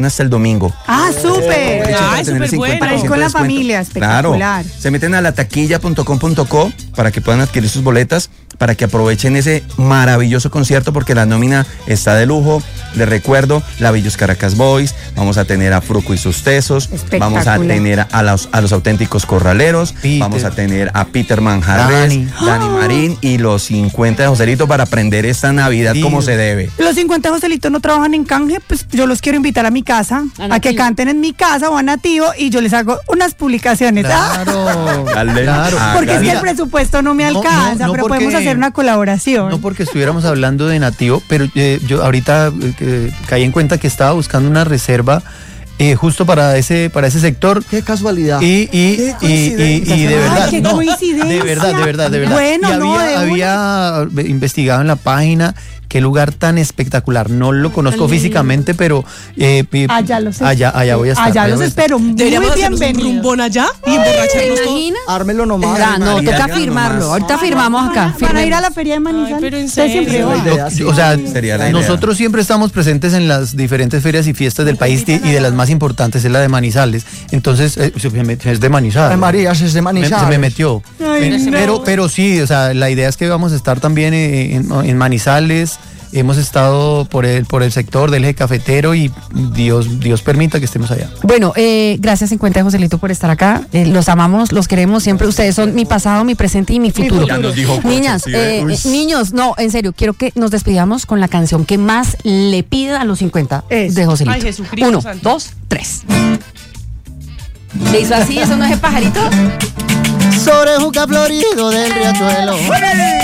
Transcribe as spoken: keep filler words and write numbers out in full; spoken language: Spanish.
hasta el domingo. Ah, súper. Aprovechen para Ay, tener el súper bueno. Para ir cincuenta por ciento con la de descuento. familia, espectacular. Claro, se meten a la taquilla punto com punto co para que puedan adquirir sus boletas, para que aprovechen ese maravilloso concierto, porque la nómina está de lujo. Les recuerdo, la Villos Caracas Boys, vamos a tener a Fruco y sus Tesos, vamos a tener a los, a los auténticos corraleros, Peter. vamos a tener a Peter Manjarres, Dani. Dani Marín y los cincuenta de Joselito para aprender esta Navidad Sí. como se debe. Los cincuenta Joselitos no trabajan en canje, pues yo los quiero invitar a mi casa, A a, que Nativo. canten en mi casa o a Nativo y yo les hago unas publicaciones. Ah, Claro, Dale. claro. Ah, porque es que Mira, el presupuesto no me no, alcanza, no, no pero porque- podemos hacer una colaboración. No porque estuviéramos hablando de Nativo, pero eh, yo ahorita eh, que caí en cuenta que estaba buscando una reserva eh, justo para ese para ese sector. Qué casualidad. Y, y, y, y, y de Ay, verdad, qué no, coincidencia. de verdad, de verdad, de verdad. Bueno, y no, había, de había investigado en la página qué lugar tan espectacular. No lo conozco lindo. físicamente, pero eh, eh, Allá los allá, allá voy a estar. Allá allá los voy a estar. espero. Muy Deberíamos hacernos un bienvenidos. rumbón allá y ¿Te emborracharnos todos. imaginas? Ármelo nomás. Ah, no, María, toca ya firmarlo. nomás. Ahorita firmamos acá. Van a ir a firmemos. la feria de Manizales. Ay, pero en Usted siempre serio. va. La idea, sí. O sea, Sería la idea. nosotros siempre estamos presentes en las diferentes ferias y fiestas del país y, y de las más importantes es la de Manizales. Entonces, eh, es de Manizales. Ay, María, se es de Me- Manizales. se me metió. Ay, Eh, no. pero, pero sí, o sea, la idea es que vamos a estar también eh, en, en Manizales. Hemos estado por el, por el sector del eje cafetero y Dios, Dios permita que estemos allá. Bueno, eh, gracias cincuenta de Joselito por estar acá. Eh, los amamos, los queremos siempre. Ustedes son mi pasado, mi presente y mi futuro. Ya nos dijo Cocho, Niñas, sí, ¿eh? eh, Uy. eh, niños, no, en serio, quiero que nos despidamos con la canción que más le pida a los cincuenta Eso. de Joselito. Ay, Jesucristo Uno, santo. dos, tres. ¿Le hizo así? ¿Eso no es el pajarito? Sobre Juca Florido del Riachuelo.